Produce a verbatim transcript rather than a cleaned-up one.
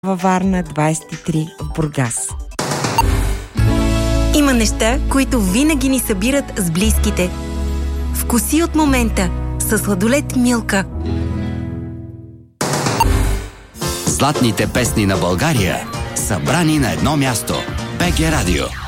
във Варна, двадесет и три в Бургас. Има неща, които винаги ни събират с близките. Вкуси от момента със сладолед Милка. Златните песни на България, събрани на едно място. БГ Радио.